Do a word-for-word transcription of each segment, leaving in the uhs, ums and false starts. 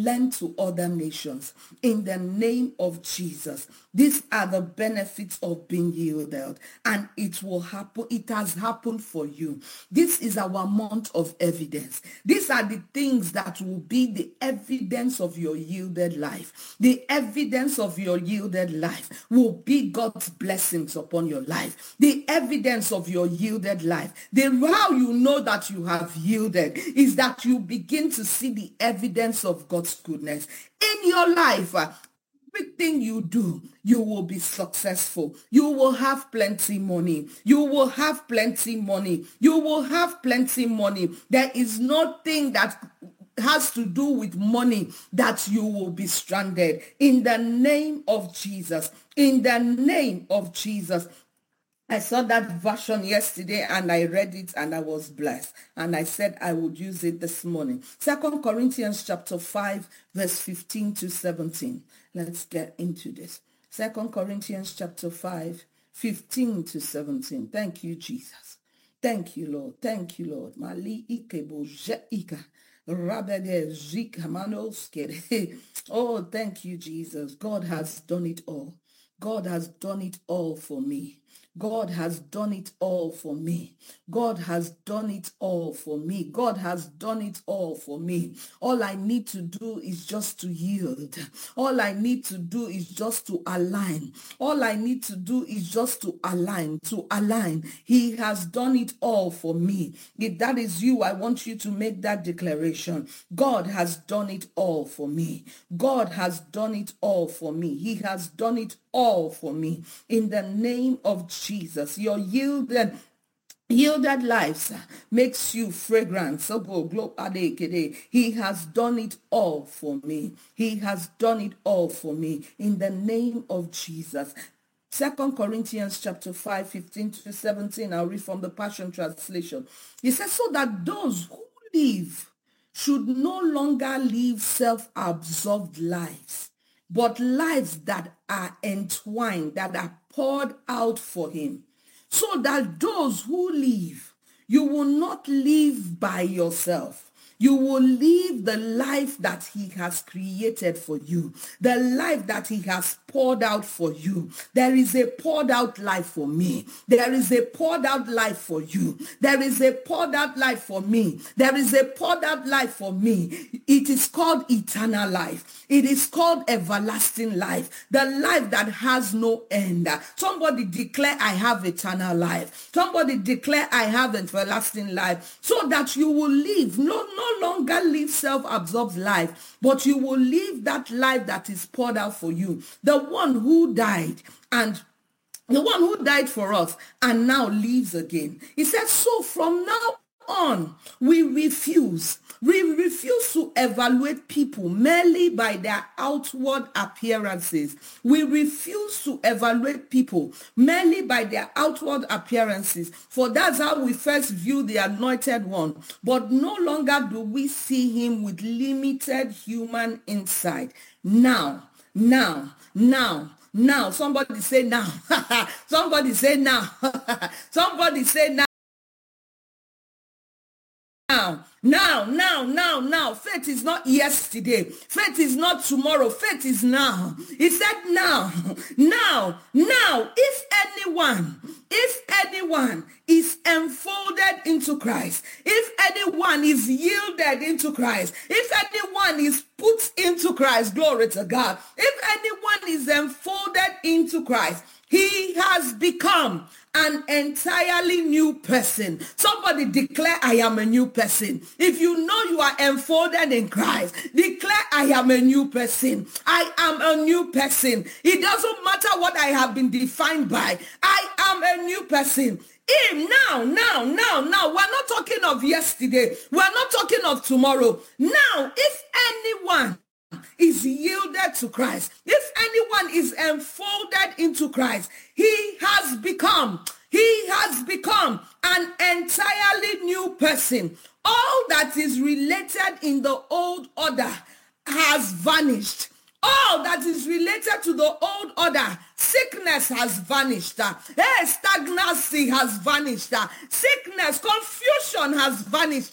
lend to other nations in the name of Jesus. These are the benefits of being yielded, and it will happen. It has happened for you. This is our month of evidence. These are the things that will be the evidence of your yielded life. The evidence of your yielded life will be God's blessings upon your life. The evidence of your yielded life, the how you know that you have yielded is that you begin to see the evidence of God's goodness in your life. Everything you do, you will be successful. You will have plenty money. You will have plenty money. You will have plenty money. There is nothing that has to do with money that you will be stranded. In the name of Jesus. In the name of Jesus. I saw that version yesterday and I read it and I was blessed. And I said I would use it this morning. Second Corinthians chapter five, verse fifteen to seventeen. Let's get into this. Second Corinthians chapter five, fifteen to seventeen. Thank you, Jesus. Thank you, Lord. Thank you, Lord. Mali ikebo jeika. Rabede zika manoskere. Oh, thank you, Jesus. God has done it all. God has done it all for me. God has done it all for me. God has done it all for me. God has done it all for me. All I need to do is just to yield. All I need to do is just to align. All I need to do is just to align, to align. He has done it all for me. If that is you, I want you to make that declaration. God has done it all for me. God has done it all for me. He has done it all for me. In the name of Jesus, your yielded Yielded lives makes you fragrant. So He has done it all for me. He has done it all for me. In the name of Jesus. Second Corinthians chapter five, fifteen to seventeen. I'll read from the Passion Translation. He says, so that those who live should no longer live self-absorbed lives, but lives that are entwined, that are poured out for him. So that those who live, you will not live by yourself. You will live the life that he has created for you, the life that he has poured out for you. There is a poured out life for me. There is a poured out life for you. There is a poured out life for me. There is a poured out life for me. It is called eternal life. It is called everlasting life, the life that has no end. Somebody declare, I have eternal life. Somebody declare, I have everlasting life, so that you will live, no, no longer live self-absorbed life, but you will live that life that is poured out for you. The one who died and the one who died for us and now lives again. He said, so from now on, we refuse. We refuse to evaluate people merely by their outward appearances. We refuse to evaluate people merely by their outward appearances. For that's how we first view the anointed one. But no longer do we see him with limited human insight. Now, now, now, now. Somebody say now. Somebody say now. Somebody say now. Now, now, now, now, now. Faith is not yesterday. Faith is not tomorrow. Faith is now. He said now, now, now. If anyone, if anyone is enfolded into Christ, if anyone is yielded into Christ, if anyone is put into Christ, glory to God. If anyone is enfolded into Christ, he has become an entirely new person. Somebody declare, I am a new person. If you know you are enfolded in Christ, declare, I am a new person. I am a new person. It doesn't matter what I have been defined by. I am a new person. Him now, now, now, now. We're not talking of yesterday. We're not talking of tomorrow. Now, if anyone is yielded to Christ, if anyone is enfolded into Christ, he has become, he has become an entirely new person. All that is related in the old order has vanished. All that is related to the old order, sickness has vanished. Hey, stagnancy has vanished. Sickness, confusion has vanished.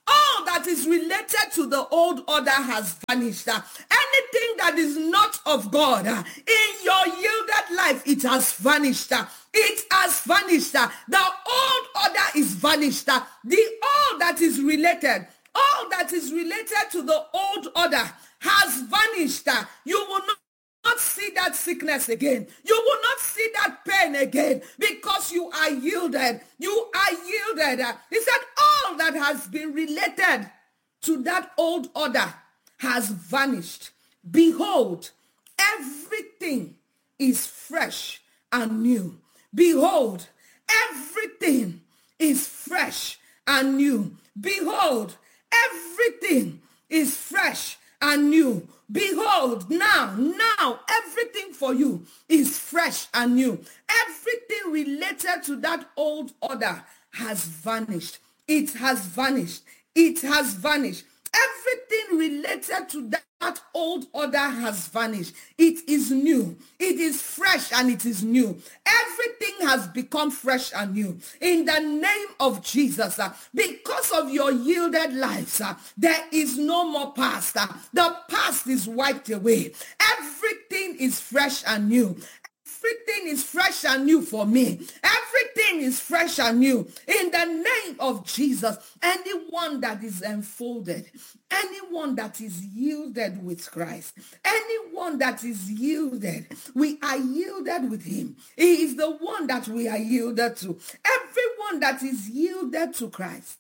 All that is related to the old order has vanished. Uh, Anything that is not of God uh, in your yielded life, it has vanished. Uh, It has vanished. Uh, The old order is vanished. Uh, The all that is related, all that is related to the old order has vanished. Uh, You will not not see that sickness again. You will not see that pain again because you are yielded. You are yielded. He said all that has been related to that old order has vanished. Behold, everything is fresh and new. Behold, everything is fresh and new. Behold, everything is fresh and new. Behold, now, now, everything for you is fresh and new. Everything related to that old order has vanished. It has vanished. It has vanished. Everything related to that that old order has vanished. It is new. It is fresh and it is new. Everything has become fresh and new. In the name of Jesus, uh, because of your yielded lives, uh, there is no more past. Uh, the past is wiped away. Everything is fresh and new. Everything is fresh and new for me. Everything is fresh and new. In the name of Jesus, anyone that is enfolded, anyone that is yielded with Christ, anyone that is yielded, we are yielded with him. He is the one that we are yielded to. Everyone that is yielded to Christ,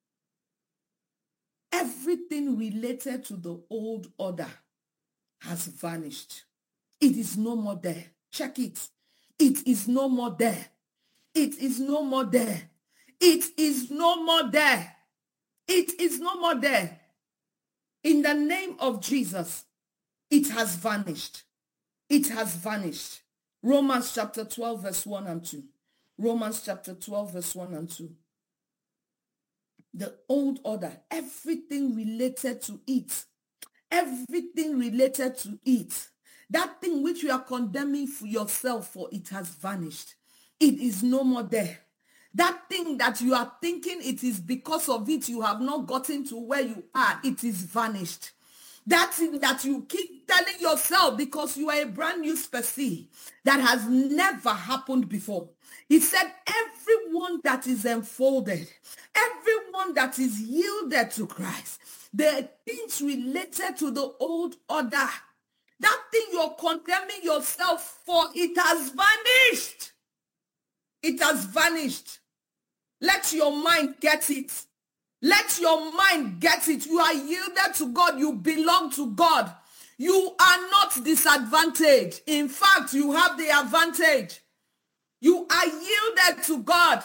everything related to the old order has vanished. It is no more there. Check it. It is no more there. It is no more there. It is no more there. It is no more there. In the name of Jesus, it has vanished. It has vanished. Romans chapter twelve, verse one and two. Romans chapter twelve, verse one and two. The old order, everything related to it, everything related to it, that thing which you are condemning for yourself for, it has vanished. It is no more there. That thing that you are thinking it is because of it you have not gotten to where you are, it is vanished. That thing that you keep telling yourself because you are a brand new species that has never happened before. He said everyone that is enfolded, everyone that is yielded to Christ, the things related to the old order, that thing you're condemning yourself for, it has vanished. It has vanished. Let your mind get it. Let your mind get it. You are yielded to God. You belong to God. You are not disadvantaged. In fact, you have the advantage. You are yielded to God.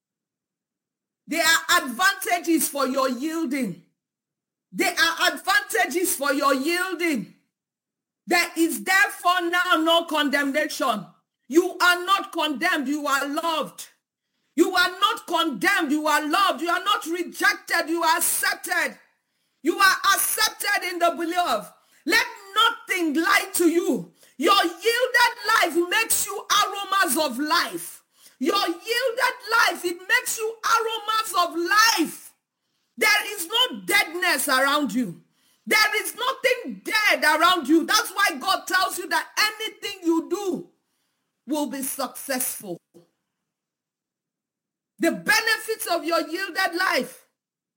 There are advantages for your yielding. There are advantages for your yielding. There is therefore now no condemnation. You are not condemned. You are loved. You are not condemned. You are loved. You are not rejected. You are accepted. You are accepted in the beloved. Let nothing lie to you. Your yielded life makes you aromas of life. Your yielded life, it makes you aromas of life. There is no deadness around you. There is nothing dead around you. That's why God tells you that anything you do will be successful. The benefits of your yielded life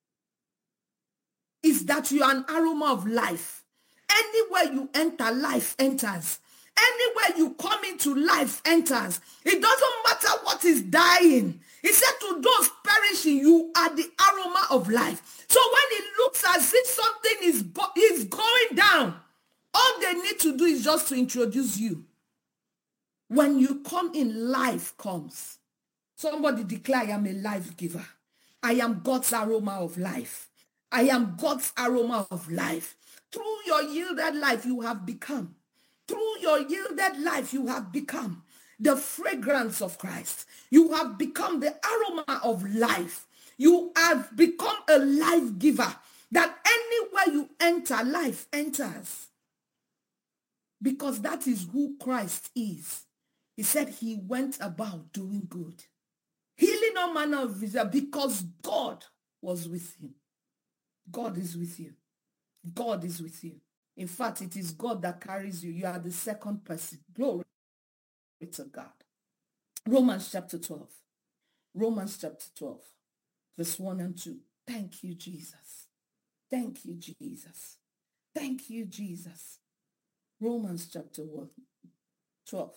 is that you are an aroma of life. Anywhere you enter, life enters. Anywhere you come into, life enters. It doesn't matter what is dying. He said to those perishing, you are the aroma of life. So when it looks as if something is, is going down, all they need to do is just to introduce you. When you come in, life comes. Somebody declare, I am a life giver. I am God's aroma of life. I am God's aroma of life. Through your yielded life, you have become. Through your yielded life, you have become the fragrance of Christ. You have become the aroma of life. You have become a life giver. That anywhere you enter, life enters. Because that is who Christ is. He said he went about doing good, healing all manner of disease because God was with him. God is with you. God is with you. In fact, it is God that carries you. You are the second person. Glory to God. Romans chapter twelve. Romans chapter twelve, verse one and two. Thank you, Jesus. Thank you, Jesus. Thank you, Jesus. Romans chapter one, twelve.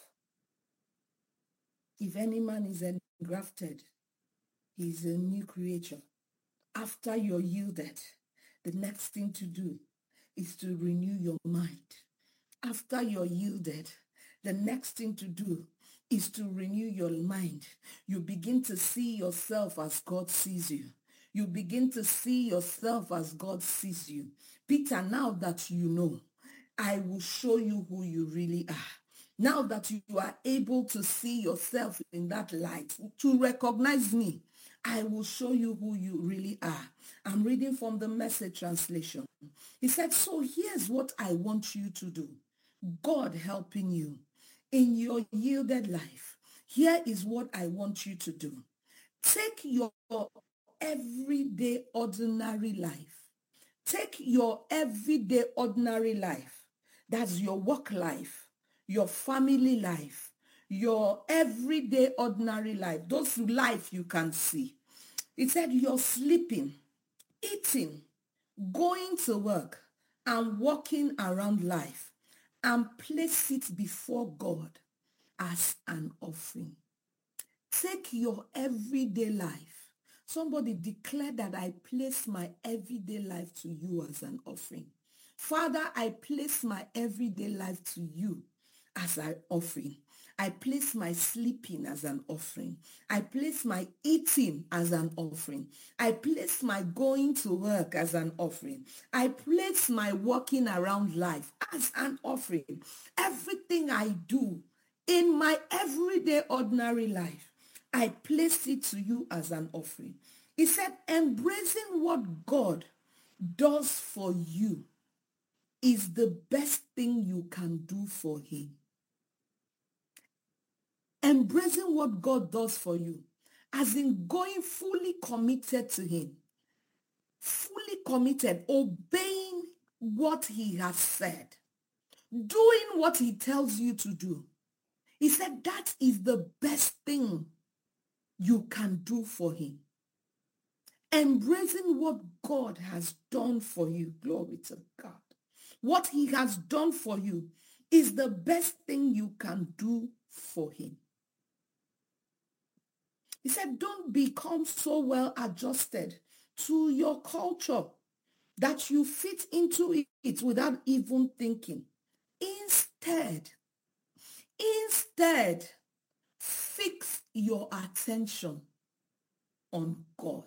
If any man is engrafted, he is a new creature. After you're yielded, the next thing to do is to renew your mind. After you're yielded, the next thing to do is to renew your mind. You begin to see yourself as God sees you. You begin to see yourself as God sees you. Peter, now that you know, I will show you who you really are. Now that you are able to see yourself in that light, to recognize me, I will show you who you really are. I'm reading from the Message translation. He said, so here's what I want you to do. God helping you in your yielded life. Here is what I want you to do. Take your everyday ordinary life. Take your everyday ordinary life. That's your work life, your family life, your everyday ordinary life, those life you can see. It said you're sleeping, eating, going to work, and walking around life, and place it before God as an offering. Take your everyday life. Somebody declare that I place my everyday life to you as an offering. Father, I place my everyday life to you as an offering. I place my sleeping as an offering. I place my eating as an offering. I place my going to work as an offering. I place my walking around life as an offering. Everything I do in my everyday ordinary life, I place it to you as an offering. He said, embracing what God does for you is the best thing you can do for him. Embracing what God does for you, as in going fully committed to him, fully committed, obeying what he has said, doing what he tells you to do. He said that is the best thing you can do for him. Embracing what God has done for you. Glory to God. What he has done for you is the best thing you can do for him. He said, don't become so well adjusted to your culture that you fit into it without even thinking. Instead, instead, fix your attention on God.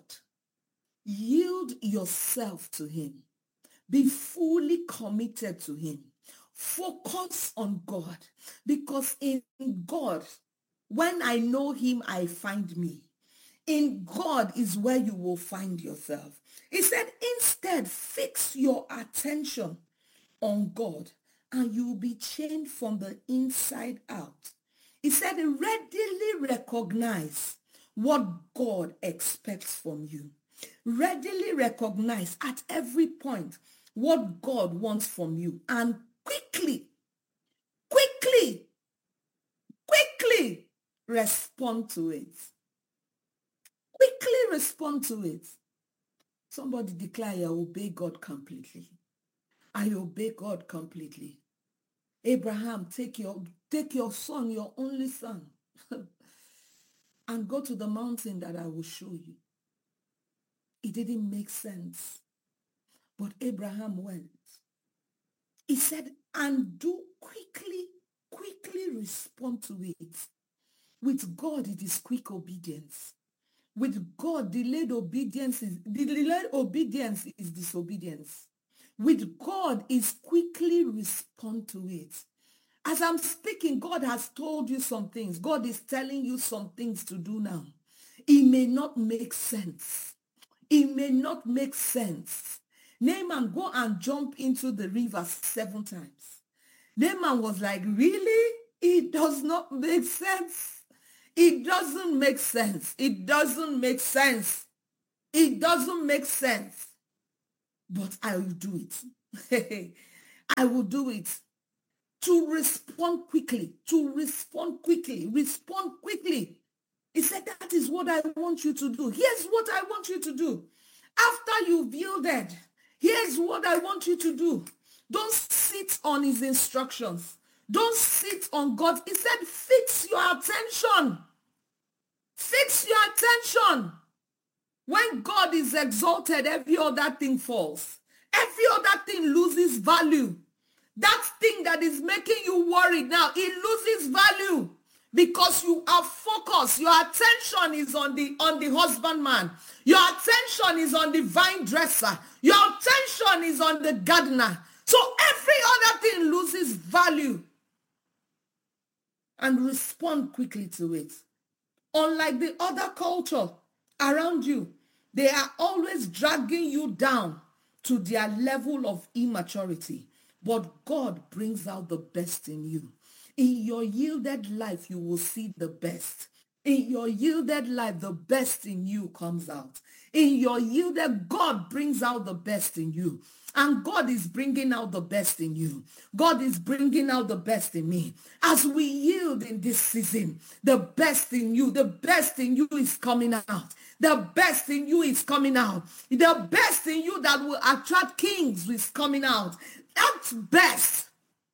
Yield yourself to him. Be fully committed to him. Focus on God, because in God, when I know him, I find me. In God is where you will find yourself. He said, instead, fix your attention on God and you will be changed from the inside out. He said, readily recognize what God expects from you. Readily recognize at every point what God wants from you, and quickly, quickly, quickly respond to it. Quickly respond to it. Somebody declare, I obey God completely. I obey God completely. Abraham, take your, take your son, your only son, and go to the mountain that I will show you. It didn't make sense. But Abraham went. He said, and do quickly, quickly respond to it. With God, it is quick obedience. With God, delayed obedience is, delayed obedience is disobedience. With God, is quickly respond to it. As I'm speaking, God has told you some things. God is telling you some things to do now. It may not make sense. It may not make sense. Naaman, go and jump into the river seven times. Naaman was like, really? It does not make sense. It doesn't make sense. It doesn't make sense. It doesn't make sense. but I will do it. I will do it. To respond quickly, to respond quickly, respond quickly. He said, that is what I want you to do. Here's what I want you to do. After you've yielded, here's what I want you to do. Don't sit on his instructions. Don't sit on God. He said, fix your attention. Fix your attention. When God is exalted, every other thing falls. Every other thing loses value. That thing that is making you worried now, it loses value because you are focused. Your attention is on the on the husbandman. Your attention is on the vine dresser. Your attention is on the gardener. So every other thing loses value. And respond quickly to it. Unlike the other culture around you, they are always dragging you down to their level of immaturity. But God brings out the best in you. In your yielded life, you will see the best. In your yielded life, the best in you comes out. In your yielded, God brings out the best in you. And God is bringing out the best in you. God is bringing out the best in me. As we yield in this season, the best in you, the best in you is coming out. The best in you is coming out. The best in you that will attract kings is coming out. That's best.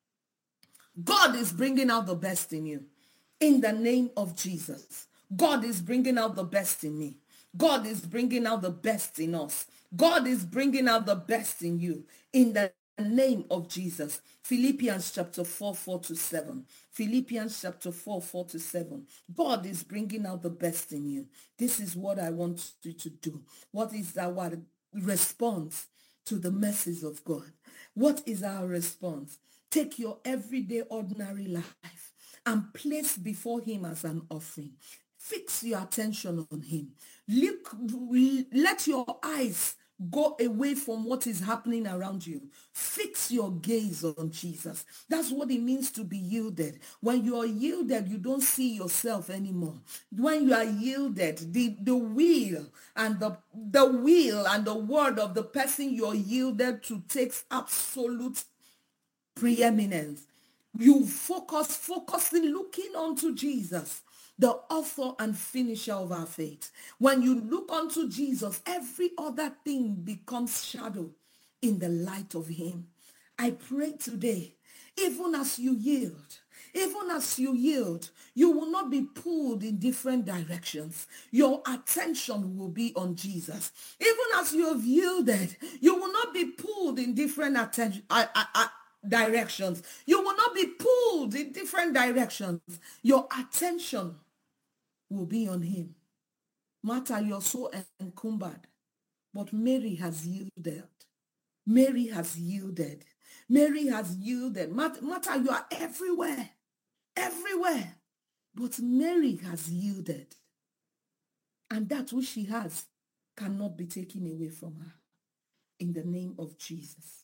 God is bringing out the best in you. In the name of Jesus. God is bringing out the best in me. God is bringing out the best in us. God is bringing out the best in you. In the name of Jesus. Philippians chapter four, four to seven. Philippians chapter four, four to seven. God is bringing out the best in you. This is what I want you to do. What is our response to the message of God? What is our response? Take your everyday ordinary life and place before him as an offering. Fix your attention on him. Look, let your eyes go away from what is happening around you. Fix your gaze on Jesus. That's what it means to be yielded. When you are yielded, you don't see yourself anymore. When you are yielded, the, the will and the, the will and the word of the person you're yielded to takes absolute preeminence. You focus, focusing, looking unto Jesus, the author and finisher of our faith. When you look unto Jesus, every other thing becomes shadow in the light of him. I pray today, even as you yield, even as you yield, you will not be pulled in different directions. Your attention will be on Jesus. Even as you have yielded, you will not be pulled in different attention. I, I, I, directions. You will not be pulled in different directions. Your attention will be on him. Martha, you're so encumbered, but Mary has yielded. Mary has yielded. Mary has yielded. Martha, you are everywhere, everywhere, but Mary has yielded. And that which she has cannot be taken away from her. In the name of Jesus.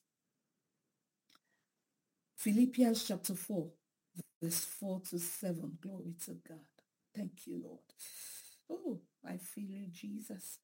Philippians chapter four, verse four to seven. Glory to God. Thank you, Lord. Oh, I feel you, Jesus.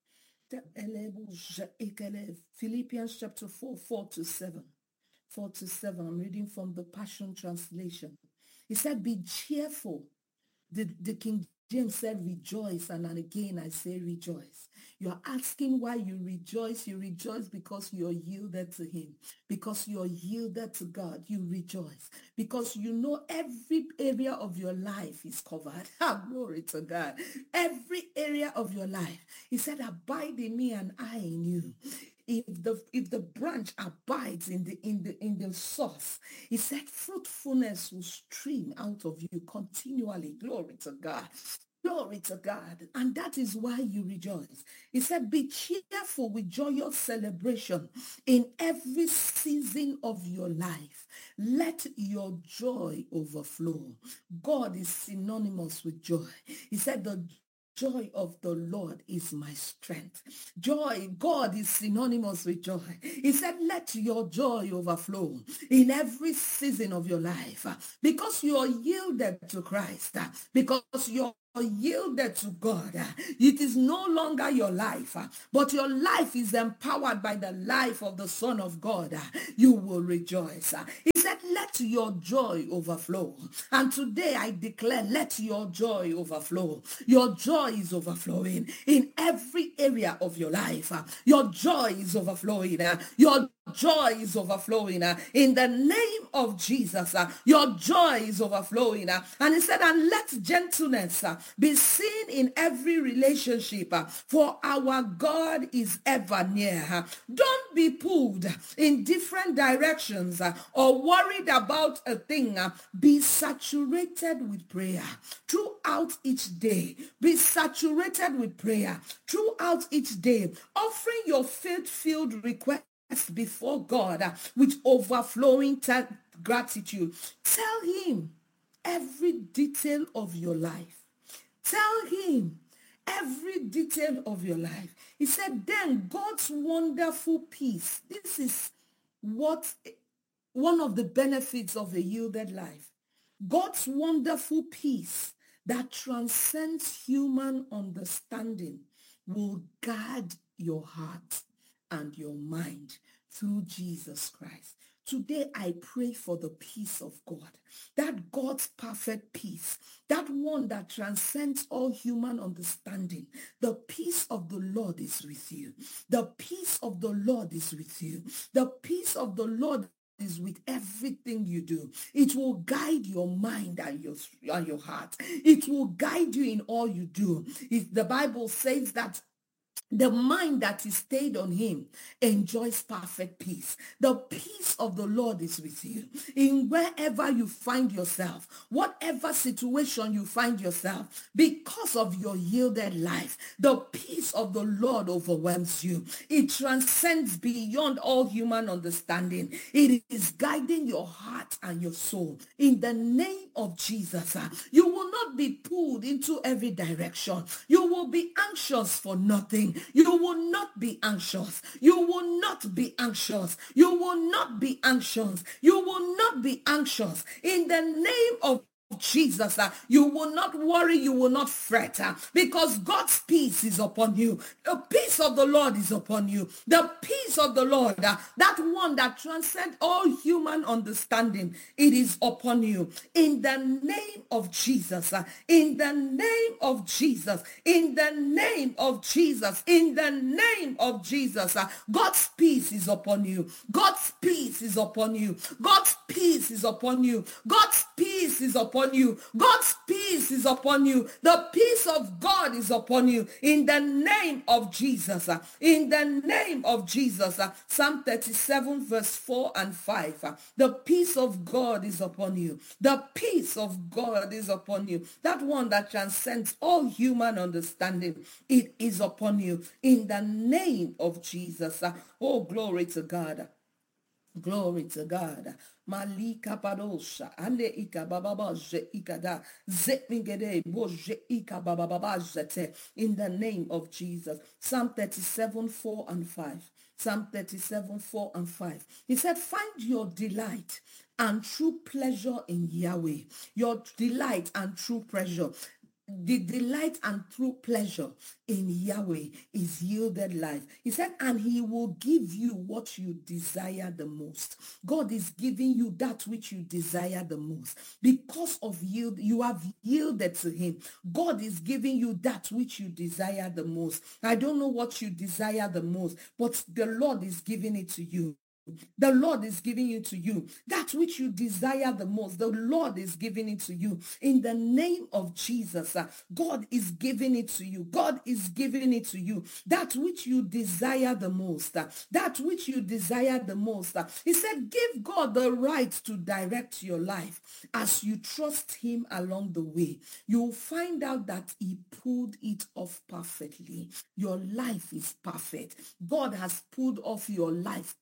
Philippians chapter four, four to seven. four to seven. I'm reading from the Passion Translation. He said, be cheerful. The, the King James said, rejoice. And then again, I say rejoice. You're asking why you rejoice. You rejoice because you're yielded to him. Because you're yielded to God, you rejoice. Because you know every area of your life is covered. Glory to God. Every area of your life. He said, abide in me and I in you. If the if the branch abides in the in the in the source, he said fruitfulness will stream out of you continually. Glory to God. Glory to God. And that is why you rejoice. He said, be cheerful with joyous celebration in every season of your life. Let your joy overflow. God is synonymous with joy. He said, the joy of the Lord is my strength. Joy, God is synonymous with joy. He said, let your joy overflow in every season of your life uh, because you are yielded to Christ, uh, because you're yielded to God. uh, It is no longer your life, uh, but your life is empowered by the life of the Son of God. uh, You will rejoice. uh. He said, let your joy overflow. And today I declare, let your joy overflow. Your joy is overflowing in every area of your life. uh. Your joy is overflowing. uh. Your joy is overflowing uh, in the name of Jesus. uh, your joy is overflowing. uh, and he said, and let gentleness uh, be seen in every relationship, uh, for our God is ever near. uh. Don't be pulled in different directions uh, or worried about a thing. uh, be saturated with prayer throughout each day. Be saturated with prayer throughout each day, offering your faith-filled request before God uh, with overflowing ta- gratitude. Tell him every detail of your life. Tell him every detail of your life. He said, then God's wonderful peace. This is what one of the benefits of a yielded life. God's wonderful peace that transcends human understanding will guard your heart and your mind through Jesus Christ. Today, I pray for the peace of God, that God's perfect peace, that one that transcends all human understanding. The peace of the Lord is with you. The peace of the Lord is with you. The peace of the Lord is with everything you do. It will guide your mind and your, and your heart. It will guide you in all you do. It, the Bible says that the mind that is stayed on him enjoys perfect peace. The peace of the Lord is with you. In wherever you find yourself, whatever situation you find yourself, because of your yielded life, the peace of the Lord overwhelms you. It transcends beyond all human understanding. It is guiding your heart and your soul. In the name of Jesus, uh, you will not be pulled into every direction. You will be anxious for nothing. You will not be anxious. You will not be anxious. You will not be anxious. You will not be anxious. In the name of Jesus, uh, you will not worry, you will not fret, uh, because God's peace is upon you. The peace of the Lord is upon you. The peace of the Lord, uh, that one that transcends all human understanding, it is upon you. In the name of Jesus, uh, in the name of Jesus, in the name of Jesus, in the name of Jesus, uh, God's peace is upon you. God's peace is upon you. God's peace is upon you. God's peace is upon you. God's peace is upon you. The peace of God is upon you. In the name of Jesus. uh, In the name of Jesus. uh, Psalm thirty-seven verse four and five. uh, The peace of God is upon you. The peace of God is upon you. That one that transcends all human understanding. It is upon you. In the name of Jesus. uh, Oh, glory to God. Glory to God. Malika padosha ande ika bababa je ikada zetmingede boje ika bababa zete in the name of Jesus. Psalm thirty-seven four and five. Psalm thirty-seven four and five. He said, find your delight and true pleasure in Yahweh. Your delight and true pleasure. The delight and true pleasure in Yahweh is yielded life. He said, and he will give you what you desire the most. God is giving you that which you desire the most. Because of yield, you have yielded to him. God is giving you that which you desire the most. I don't know what you desire the most, but the Lord is giving it to you. The Lord is giving it to you. That which you desire the most, the Lord is giving it to you. In the name of Jesus, uh, God is giving it to you. God is giving it to you. That which you desire the most, uh, that which you desire the most. uh, He said, give God the right to direct your life. As you trust him along the way, you'll find out that he pulled it off perfectly. Your life is perfect. God has pulled off your life perfectly.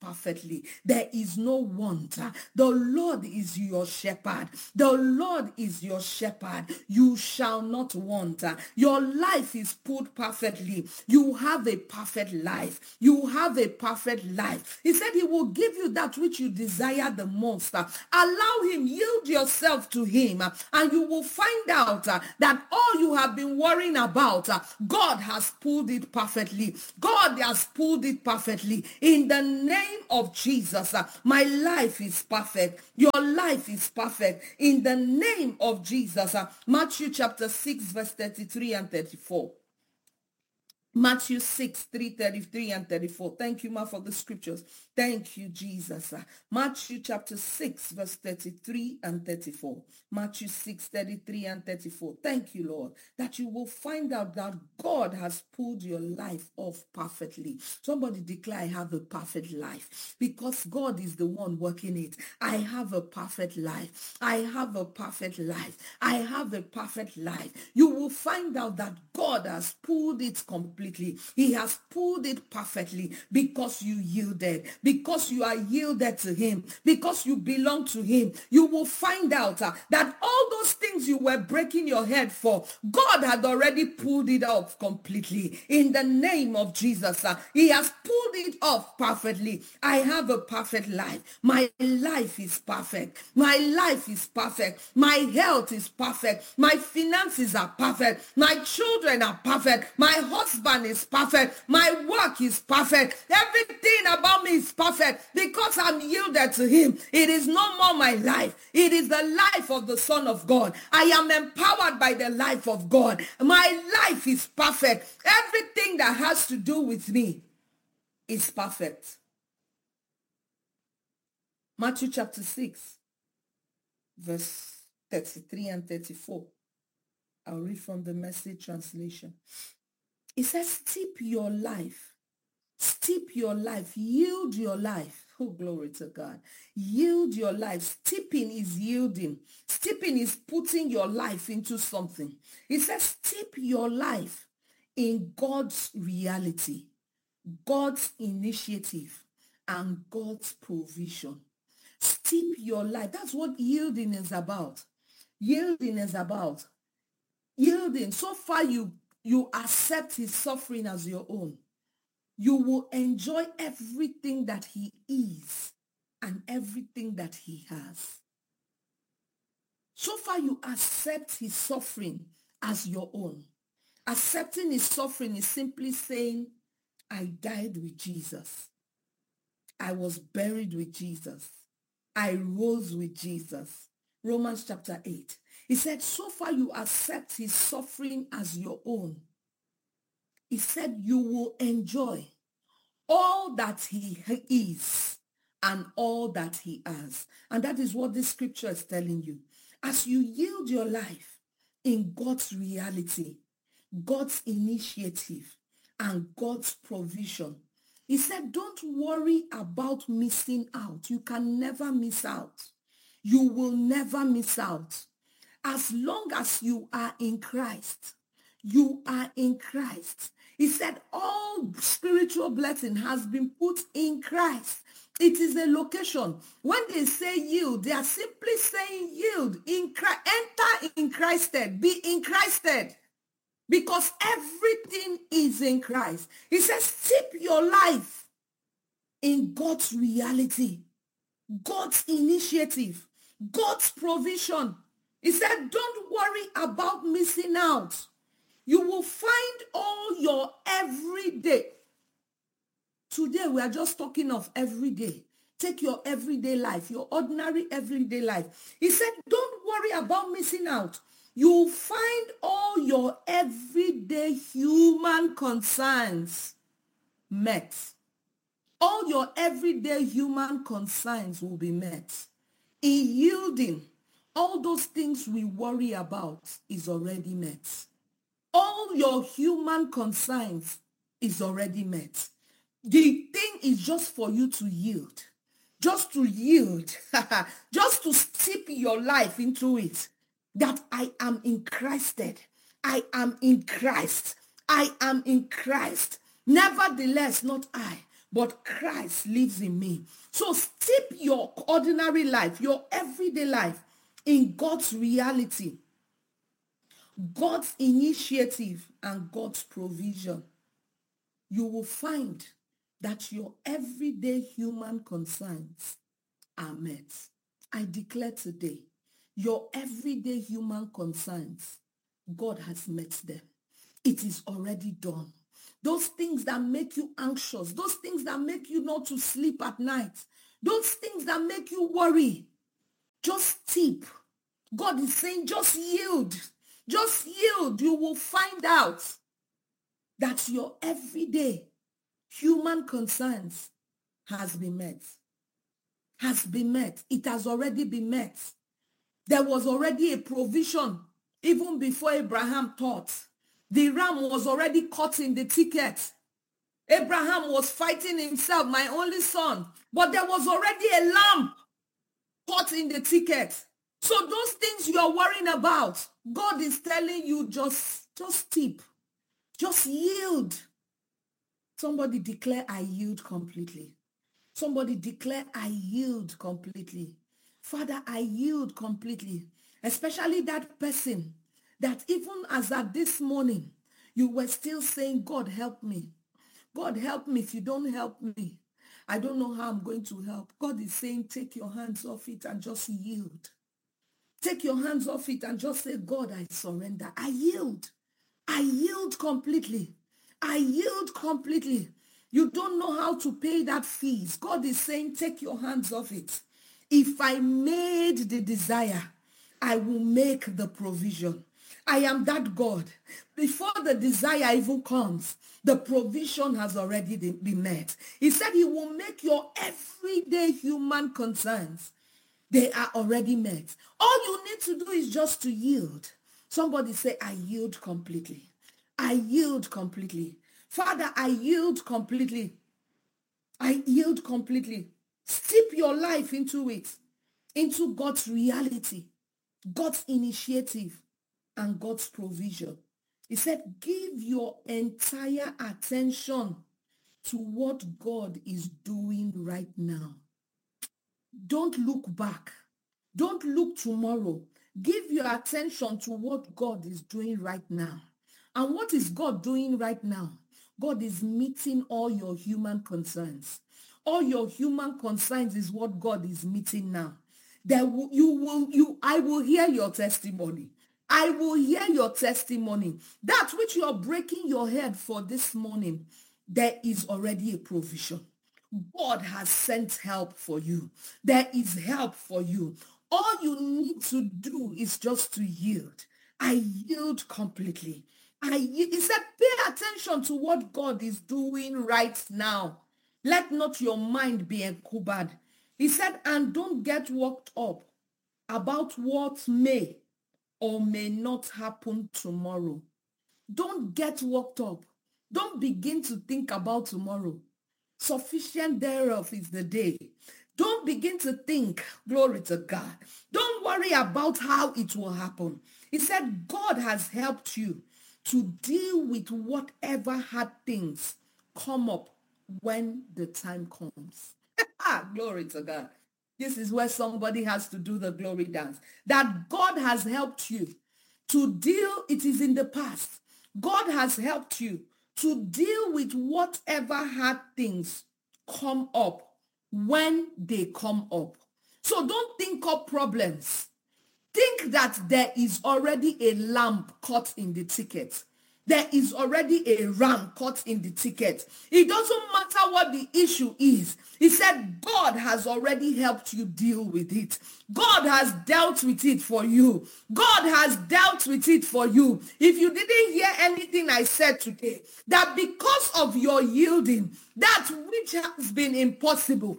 perfectly. There is no want. The Lord is your shepherd. The Lord is your shepherd. You shall not want. Your life is put perfectly. You have a perfect life. You have a perfect life. He said he will give you that which you desire the most. Allow him, yield yourself to him, and you will find out that all you have been worrying about, God has pulled it perfectly. God has pulled it perfectly. In the name of Jesus, my life is perfect. Your life is perfect. In the name of Jesus. Matthew chapter six, verse thirty-three and thirty-four. Matthew six, three, thirty-three and thirty-four. Thank you, Ma, for the scriptures. Thank you, Jesus. Matthew chapter six, verse thirty-three and thirty-four. Matthew six, thirty-three and thirty-four. Thank you, Lord, that you will find out that God has pulled your life off perfectly. Somebody declare, I have a perfect life, because God is the one working it. I have a perfect life. I have a perfect life. I have a perfect life. You will find out that God has pulled it completely. He has pulled it perfectly because you yielded, because you are yielded to him, because you belong to him. You will find out uh, that all those things you were breaking your head for, God had already pulled it off completely. In the name of Jesus, uh, he has pulled it off perfectly. I have a perfect life. My life is perfect. My life is perfect. My health is perfect. My finances are perfect. My children are perfect. My husband is perfect. My work is perfect. Everything about me is perfect because I'm yielded to him. It is no more my life. It is the life of the Son of God. I am empowered by the life of God. My life is perfect. Everything that has to do with me is perfect. Matthew chapter six, verse thirty-three and thirty-four. I'll read from the Message translation. It says, steep your life. Steep your life. Yield your life. Oh, glory to God. Yield your life. Steeping is yielding. Steeping is putting your life into something. It says, steep your life in God's reality, God's initiative, and God's provision. Steep your life. That's what yielding is about. Yielding is about. Yielding. So far you you accept his suffering as your own. You will enjoy everything that he is and everything that he has. So far you accept his suffering as your own. Accepting his suffering is simply saying, I died with Jesus. I was buried with Jesus. I rose with Jesus. Romans chapter eight. He said, so far you accept his suffering as your own. He said you will enjoy all that he is and all that he has. And that is what this scripture is telling you. As you yield your life in God's reality, God's initiative, and God's provision, he said, don't worry about missing out. You can never miss out. You will never miss out. As long as you are in Christ, you are in Christ. He said all spiritual blessing has been put in Christ. It is a location. When they say yield, they are simply saying yield in Christ. Enter in Christed. Be in Christed. Because everything is in Christ. He says, steep your life in God's reality, God's initiative, God's provision. He said, don't worry about missing out. You will find all your everyday. Today, we are just talking of everyday. Take your everyday life, your ordinary everyday life. He said, don't worry about missing out. You'll find all your everyday human concerns met. All your everyday human concerns will be met. In yielding, all those things we worry about is already met. All your human concerns is already met. The thing is just for you to yield. Just to yield. Just to steep your life into it. That I am in Christed. I am in Christ. I am in Christ. Nevertheless, not I, but Christ lives in me. So steep your ordinary life, your everyday life in God's reality, God's initiative, and God's provision. You will find that your everyday human concerns are met. I declare today, your everyday human concerns, God has met them. It is already done. Those things that make you anxious, those things that make you not to sleep at night, those things that make you worry, just tip. God is saying, just yield. Just yield. You will find out that your everyday human concerns has been met. Has been met. It has already been met. There was already a provision even before Abraham thought. The ram was already caught in the thicket. Abraham was fighting himself, my only son. But there was already a lamb caught in the thicket. So those things you are worrying about, God is telling you just, just tip. Just yield. Somebody declare, I yield completely. Somebody declare, I yield completely. Father, I yield completely. Especially that person that even as at this morning, you were still saying, God, help me. God, help me. If you don't help me, I don't know how I'm going to help. God is saying, take your hands off it and just yield. Take your hands off it and just say, God, I surrender. I yield. I yield completely. I yield completely. You don't know how to pay that fees. God is saying, take your hands off it. If I made the desire, I will make the provision. I am that God. Before the desire even comes, the provision has already been met. He said he will make your everyday human concerns. They are already met. All you need to do is just to yield. Somebody say, I yield completely. I yield completely. Father, I yield completely. I yield completely. Steep your life into it, into God's reality, God's initiative, and God's provision. He said, give your entire attention to what God is doing right now. Don't look back. Don't look tomorrow. Give your attention to what God is doing right now. And what is God doing right now? God is meeting all your human concerns. All your human concerns is what God is meeting now. There will, you will, you, I will hear your testimony. I will hear your testimony. That which you are breaking your head for this morning, there is already a provision. God has sent help for you. There is help for you. All you need to do is just to yield. I yield completely. I, he said, pay attention to what God is doing right now. Let not your mind be encumbered. He said, and don't get worked up about what may or may not happen tomorrow. Don't get worked up. Don't begin to think about tomorrow. Sufficient thereof is the day. Don't begin to think, glory to God. Don't worry about how it will happen. He said, God has helped you to deal with whatever hard things come up when the time comes. Glory to God. This is where somebody has to do the glory dance. That God has helped you to deal, it is in the past. God has helped you to deal with whatever hard things come up when they come up. So don't think up problems. Think that there is already a lamb caught in the thicket. There is already a ram caught in the thicket. It doesn't matter what the issue is. He said God has already helped you deal with it. God has dealt with it for you. God has dealt with it for you. If you didn't hear anything I said today, that because of your yielding, that which has been impossible,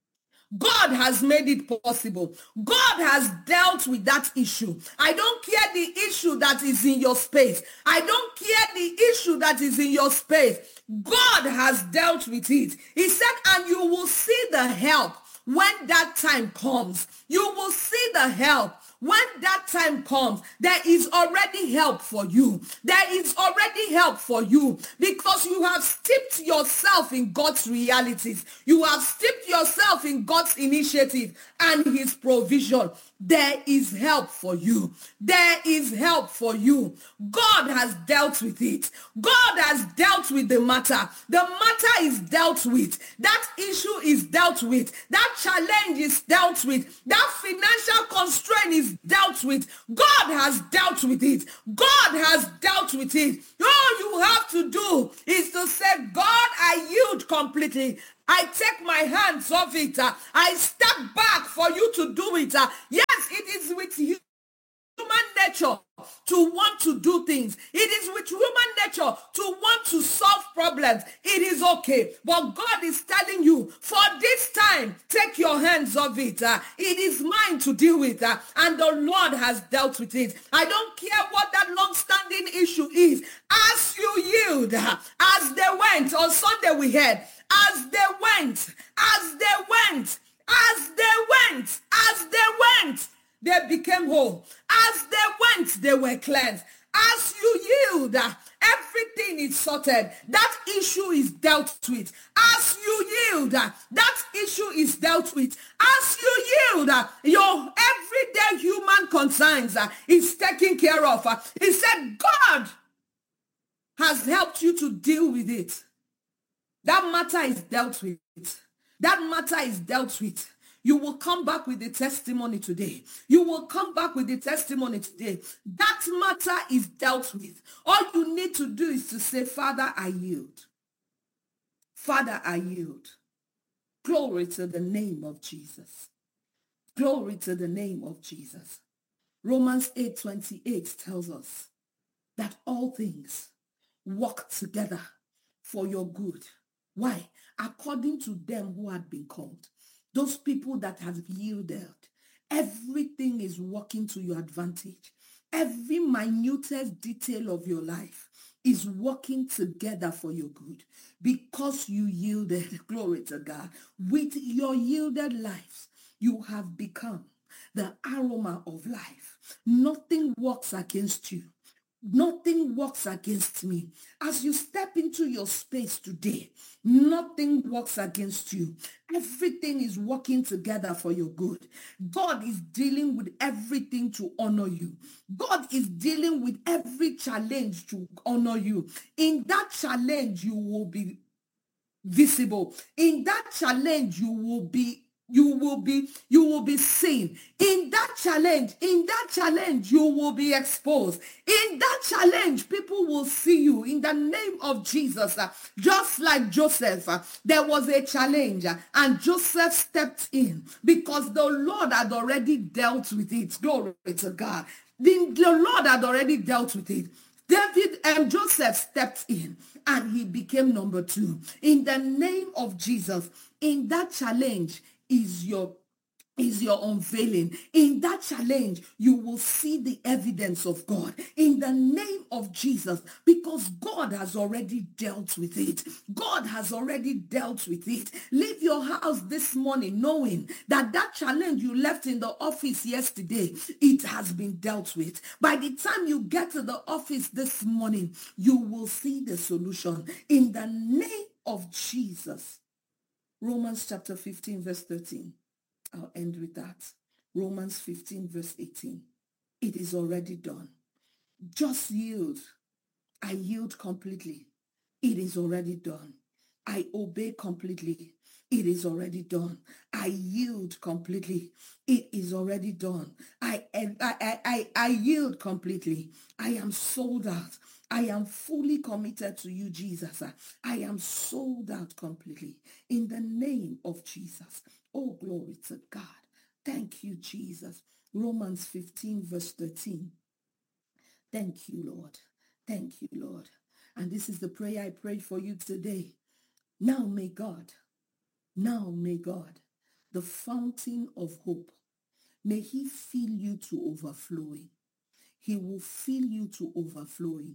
God has made it possible. God has dealt with that issue. I don't care the issue that is in your space. I don't care the issue that is in your space. God has dealt with it. He said, and you will see the help when that time comes. You will see the help When that time comes, there is already help for you. There is already help for you because you have steeped yourself in God's realities. You have steeped yourself in God's initiative and his provision. There is help for you. There is help for you. God has dealt with it. God has dealt with the matter. The matter is dealt with. That issue is dealt with. That challenge is dealt with. That financial constraint is dealt with. God has dealt with it. God has dealt with it. All you have to do is to say, God, I yield completely. I take my hands off it. Uh, I step back for you to do it. Uh, yes, it is with you. Human nature to want to do things. It is with human nature to want to solve problems. It is okay. But God is telling you, for this time, take your hands off it. Uh, it is mine to deal with. Uh, and the Lord has dealt with it. I don't care what that long-standing issue is. As you yield, uh, as they went, on Sunday we heard, as they went, as they went, as they went, as they went, they became whole. As they went, they were cleansed. As you yield, everything is sorted. That issue is dealt with. As you yield, that issue is dealt with. As you yield, your everyday human concerns is taken care of. He said, God has helped you to deal with it. That matter is dealt with. That matter is dealt with. You will come back with the testimony today. You will come back with the testimony today. That matter is dealt with. All you need to do is to say, Father, I yield. Father, I yield. Glory to the name of Jesus. Glory to the name of Jesus. Romans eight twenty-eight tells us that all things work together for your good. Why? According to them who had been called. Those people that have yielded, everything is working to your advantage. Every minutest detail of your life is working together for your good because you yielded. Glory to God. With your yielded lives, you have become the aroma of life. Nothing works against you. Nothing works against me. As you step into your space today, nothing works against you. Everything is working together for your good. God is dealing with everything to honor you. God is dealing with every challenge to honor you. In that challenge, you will be visible. In that challenge, you will be You will be, you will be seen. In that challenge, in that challenge, you will be exposed. In that challenge, people will see you in the name of Jesus. Uh, just like Joseph, uh, there was a challenge uh, and Joseph stepped in because the Lord had already dealt with it. Glory to God. The, the Lord had already dealt with it. David and Joseph stepped in and he became number two. In the name of Jesus, in that challenge, is your is your unveiling. In that challenge, you will see the evidence of God in the name of Jesus because God has already dealt with it. God has already dealt with it. Leave your house this morning knowing that that challenge you left in the office yesterday, it has been dealt with. By the time you get to the office this morning, you will see the solution in the name of Jesus. Romans chapter fifteen, verse thirteen. I'll end with that. Romans fifteen, verse eighteen. It is already done. Just yield. I yield completely. It is already done. I obey completely. It is already done. I yield completely. It is already done. I, I, I, I, I yield completely. I am sold out. I am fully committed to you, Jesus. I am sold out completely in the name of Jesus. Oh, glory to God. Thank you, Jesus. Romans fifteen, verse thirteen. Thank you, Lord. Thank you, Lord. And this is the prayer I pray for you today. Now may God, now may God, the fountain of hope, may he fill you to overflowing. He will fill you to overflowing.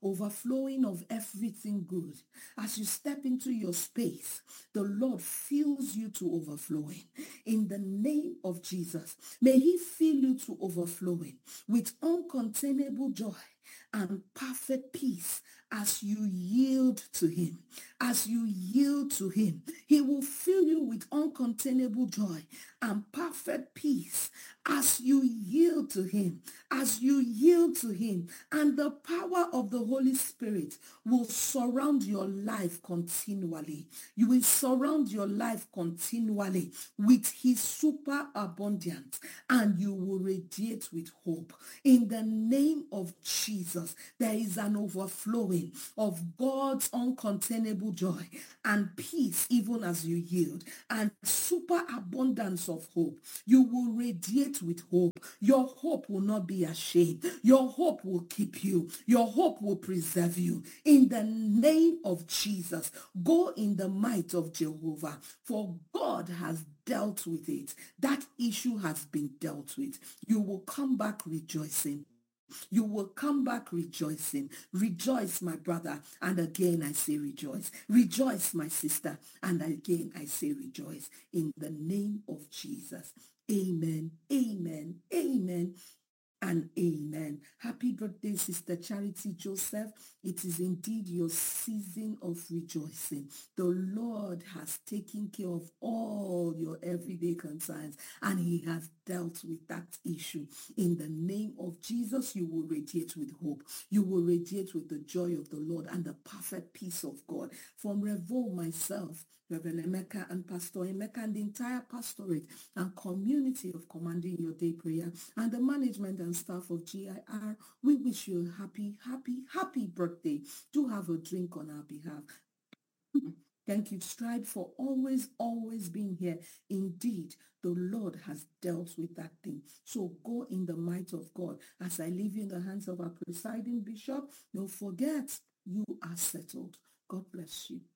overflowing of everything good. As you step into your space, the Lord fills you to overflowing. In the name of Jesus, may he fill you to overflowing with uncontainable joy and perfect peace as you yield to him. As you yield to him, he will fill you with uncontainable joy and perfect peace as you yield to him. As you yield to him, and the power of the Holy Spirit will surround your life continually. You will surround your life continually with his super abundance, and you will radiate with hope. In the name of Jesus, there is an overflowing of God's uncontainable joy and peace even as you yield, and super abundance of hope. You will radiate with hope. Your hope will not be ashamed. Your hope will keep you. Your hope will preserve you. In the name of Jesus, go in the might of Jehovah, for God has dealt with it. That issue has been dealt with. You will come back rejoicing. You will come back rejoicing. Rejoice, my brother. And again, I say rejoice. Rejoice, my sister. And again, I say rejoice. In the name of Jesus. Amen. Amen. Amen. And amen. Happy birthday, Sister Charity Joseph. It is indeed your season of rejoicing. The Lord has taken care of all your everyday concerns, and he has dealt with that issue. In the name of Jesus, you will radiate with hope. You will radiate with the joy of the Lord and the perfect peace of God. From Revo, myself, Reverend Emeka, and Pastor Emeka, and the entire pastorate and community of Commanding Your Day Prayer, and the management and staff of G I R, we wish you a happy, happy, happy birthday. Do have a drink on our behalf. Thank you, Stride, for always, always being here. Indeed, the Lord has dealt with that thing. So go in the might of God. As I leave you in the hands of our presiding bishop, don't forget, you are settled. God bless you.